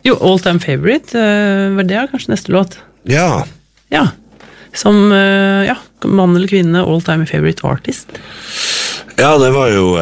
Jo, All Time Favorite, var det kanskje neste låt? Ja. Ja, som, mann eller kvinne, All Time Favorite Artist. Ja, det var jo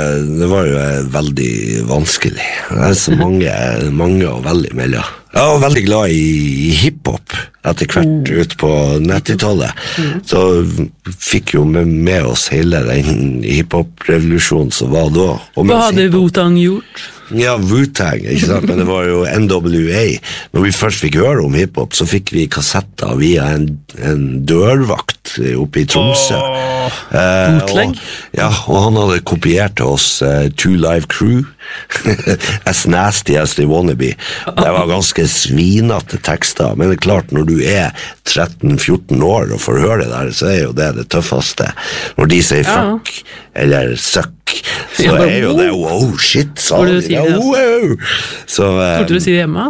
veldig vanskelig. Det så mange og veldig mellom. Jeg var veldig glad i hiphop etter hvert ut på 90-tallet. Så fikk jo med oss hele den hiphop-revolusjonen som var da. Hva hadde Wu-Tang gjort? Ja, Wu-Tang, ikke sant? Men det var jo NWA. Når vi først fikk høre om hiphop, så fikk vi kassetter via en dørvakt oppe i Tromsø. Bootleg? Og han hadde kopiert til oss Two Live Crew, As Nasty As They Wanna Be. Det var ganske svinete tekster, men det er klart, når du er 13-14 år og får høre det der, så er jo det tøffeste. Når de sier fuck, eller suck, så er jo det wow, shit, sa de. Wow. Tror du si det hjemme?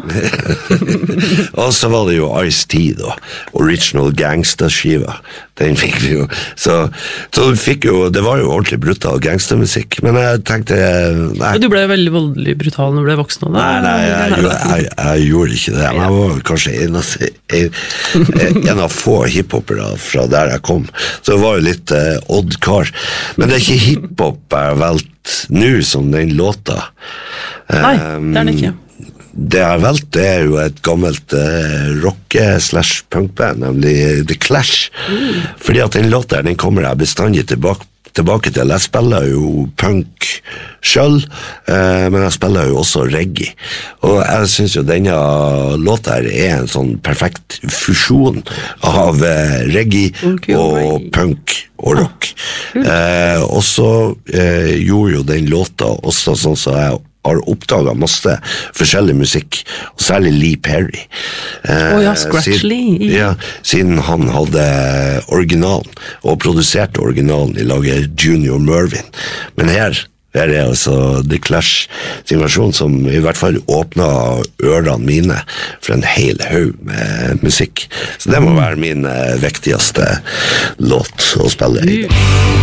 Og så var det jo Ice-T da, Original Gangsta-skiva. Den fikk vi jo. Så vi fikk jo, det var jo ordentlig brutal gangstermusikk, men jeg tenkte, nei. Du ble jo veldig voldelig brutal når du ble voksen nå, da? Nei, jeg gjorde ikke det, men jeg var kanskje en av få hiphopere fra der jeg kom, så det var jo litt odd kar. Men det er ikke hiphop jeg valgt nå som den låta. Nei, det er det ikke. Det jeg har valgt, det er jo et gammelt rock/punkband, nemlig The Clash. Fordi at den låta den kommer jeg bestandig tilbake til. Jeg spiller jo punk selv, men jeg spiller jo også reggae. Og jeg synes jo denne låta her er en sånn perfekt fusjon av reggae og punk og rock. Og så gjorde jo den låta også sånn så jeg har oppdaget masse forskjellig musikk, og særlig Lee Perry. Scratch Lee. Siden han hadde originalen, og produserte originalen i laget Junior Mervyn. Men her er altså The Clash sin versjon som i hvert fall åpnet ørene mine for en hel haug med musikk. Så det må være min viktigste låt å spille i dag.